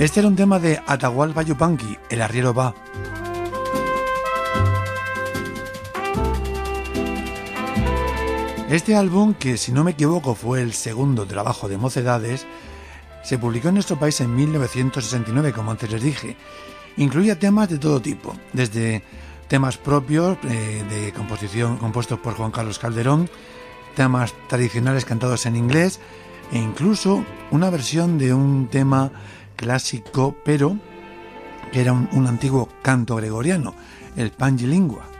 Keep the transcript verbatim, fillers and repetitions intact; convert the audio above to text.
Este era un tema de Atahualpa Yupanqui, El arriero va. Este álbum, que si no me equivoco fue el segundo trabajo de Mocedades, se publicó en nuestro país en mil novecientos sesenta y nueve, como antes les dije. Incluía temas de todo tipo, desde temas propios eh, de composición compuestos por Juan Carlos Calderón, temas tradicionales cantados en inglés e incluso una versión de un tema clásico, pero que era un, un antiguo canto gregoriano, el Pangi Lingua.